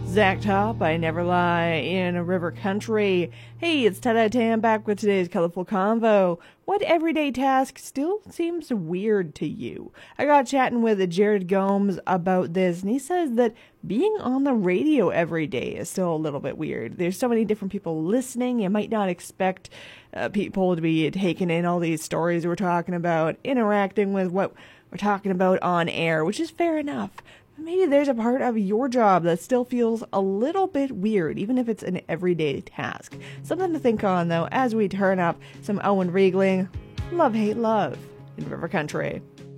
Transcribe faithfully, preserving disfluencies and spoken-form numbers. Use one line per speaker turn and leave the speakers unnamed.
Zach Top, I Never Lie in a River Country. Hey, it's ten out of ten back with today's colorful convo. What everyday task still seems weird to you? I got chatting with Jared Gomes about this, and he says that being on the radio every day is still a little bit weird. There's so many different people listening. You might not expect uh, people to be taking in all these stories we're talking about, interacting with what we're talking about on air, which is fair enough. Maybe there's a part of your job that still feels a little bit weird, even if it's an everyday task. Something to think on, though, as we turn up some Owen Riegling, Love, Hate, Love in River Country.